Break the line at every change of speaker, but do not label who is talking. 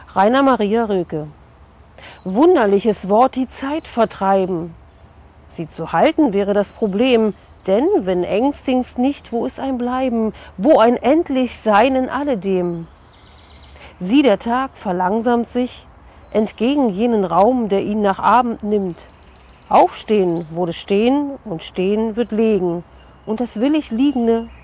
Rainer Maria Rilke. Wunderliches Wort, die Zeit vertreiben. Sie zu halten wäre das Problem, denn wenn ängstigst nicht, wo ist ein Bleiben, wo ein endlich Sein in alledem? Sieh, der Tag verlangsamt sich entgegen jenen Raum, der ihn nach Abend nimmt. Aufstehen wurde stehen und stehen wird legen, und das willig Liegende